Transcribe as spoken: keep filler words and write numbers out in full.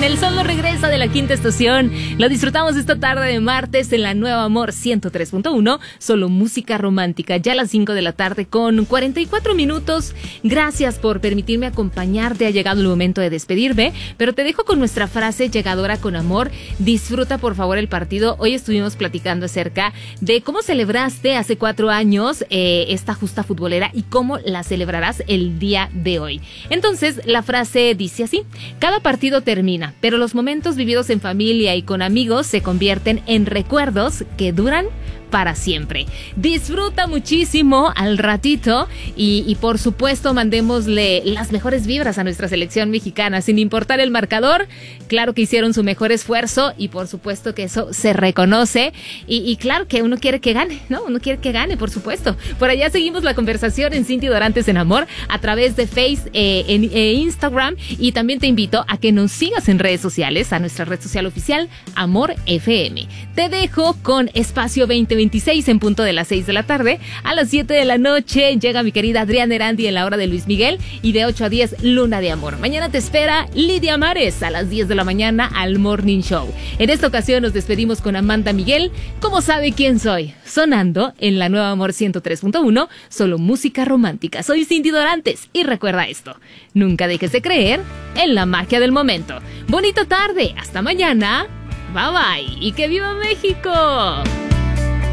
El sol no regresa de la quinta estación. Lo disfrutamos esta tarde de martes en la Nueva Amor ciento tres punto uno. Solo música romántica. Ya a las cinco de la tarde con cuarenta y cuatro minutos. Gracias por permitirme acompañarte. Ha llegado el momento de despedirme, pero te dejo con nuestra frase llegadora con amor. Disfruta por favor el partido. Hoy estuvimos platicando acerca de cómo celebraste hace cuatro años eh, esta justa futbolera y cómo la celebrarás el día de hoy. Entonces, la frase dice así: cada partido termina, pero los momentos vividos en familia y con amigos se convierten en recuerdos que duran para siempre. Disfruta muchísimo al ratito y, y por supuesto mandémosle las mejores vibras a nuestra selección mexicana, sin importar el marcador. Claro que hicieron su mejor esfuerzo y por supuesto que eso se reconoce y, y claro que uno quiere que gane, ¿no? Uno quiere que gane, por supuesto. Por allá seguimos la conversación en Cintia Dorantes en Amor a través de Face, eh, en eh, Instagram, y también te invito a que nos sigas en redes sociales, a nuestra red social oficial Amor F M. Te dejo con Espacio veinte veintiséis en punto de las seis de la tarde. A las siete de la noche llega mi querida Adriana Erandi en la hora de Luis Miguel y de ocho a diez Luna de Amor. Mañana te espera Lidia Mares a las diez de la mañana al Morning Show. En esta ocasión nos despedimos con Amanda Miguel. ¿Cómo sabe quién soy? Sonando en la Nueva Amor ciento tres punto uno, solo música romántica. Soy Cintia Dorantes y recuerda esto: nunca dejes de creer en la magia del momento. Bonita tarde, hasta mañana. Bye bye y que viva México.